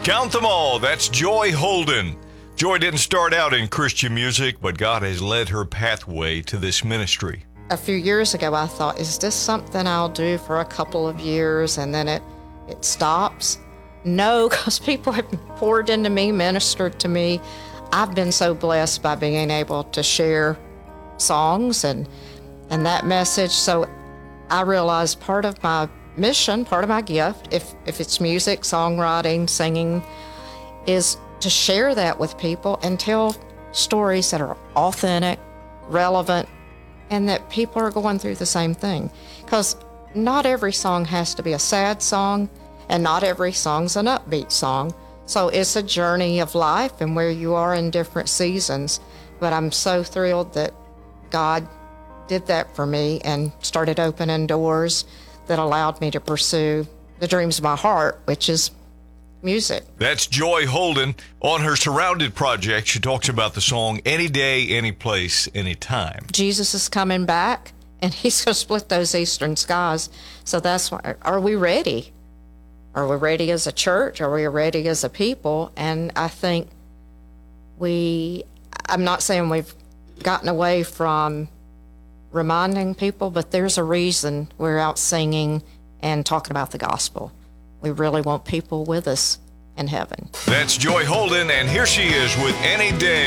Count them all. That's Joy Holden. Joy didn't start out in Christian music, but God has led her pathway to this ministry. A few years ago, I thought, is this something I'll do for a couple of years and then it stops? No, because people have poured into me, ministered to me. I've been so blessed by being able to share songs and that message. So I realized part of my mission, part of my gift, if it's music, songwriting, singing, is to share that with people and tell stories that are authentic, relevant, and that people are going through the same thing. Because not every song has to be a sad song, and not every song's an upbeat song. So it's a journey of life and where you are in different seasons. But I'm so thrilled that God did that for me and started opening doors that allowed me to pursue the dreams of my heart, which is music. That's Joy Holden. On her Surrounded project, she talks about the song Any Day, Any Place, Anytime. Jesus is coming back, and he's going to split those eastern skies. So that's why, are we ready? Are we ready as a church? Are we ready as a people? And I think I'm not saying we've gotten away from reminding people, but there's a reason we're out singing and talking about the gospel. We really want people with us in heaven. That's Joy Holden, and here she is with Any Day.